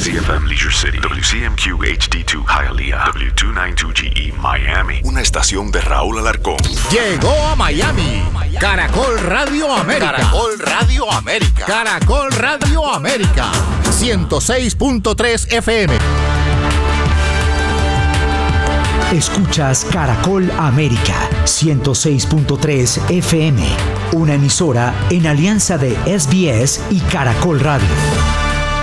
WCFM Leisure City, WCMQ HD2 Hialeah, W292GE Miami. Una estación de Raúl Alarcón. Llegó a Miami. Caracol Radio América. Caracol Radio América. Caracol Radio América. 106.3 FM. Escuchas Caracol América 106.3 FM, una emisora en alianza de SBS y Caracol Radio.